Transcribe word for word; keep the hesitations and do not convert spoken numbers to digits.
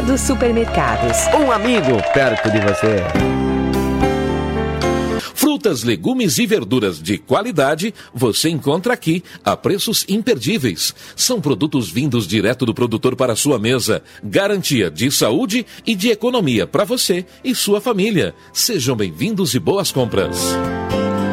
Conrado Supermercados. Um amigo perto de você. Frutas, legumes e verduras de qualidade você encontra aqui a preços imperdíveis. São produtos vindos direto do produtor para a sua mesa. Garantia de saúde e de economia para você e sua família. Sejam bem-vindos e boas compras.